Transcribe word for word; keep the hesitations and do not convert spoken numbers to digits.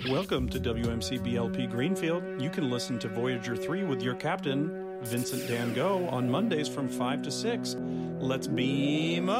Welcome to W M C B L P Greenfield. You can listen to Voyager three with your captain, Vincent Dan Go, on Mondays from five to six. Let's beam up.